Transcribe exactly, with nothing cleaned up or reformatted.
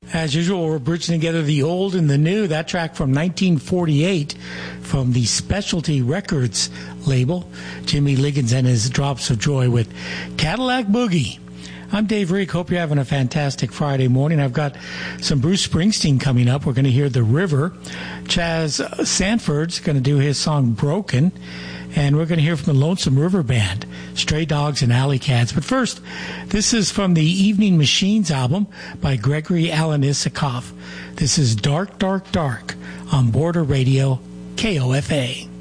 As usual, we're bridging together the old and the new. That track from nineteen forty-eight from the Specialty Records label. Jimmy Liggins and his Drops of Joy with Cadillac Boogie. I'm Dave Reek. Hope you're having a fantastic Friday morning. I've got some Bruce Springsteen coming up. We're going to hear The River. Chaz Sanford's going to do his song Broken. And we're going to hear from the Lonesome River Band, Stray Dogs and Alley Cats. But first, this is from the Evening Machines album by Gregory Alan Issakoff. This is Dark, Dark, Dark on Border Radio, K O F A.